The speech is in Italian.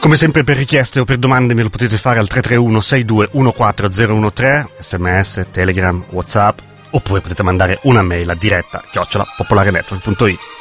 Come sempre per richieste o per domande me lo potete fare al 331 62 14013, sms, telegram, whatsapp, oppure potete mandare una mail a diretta @popolarenetwork.it.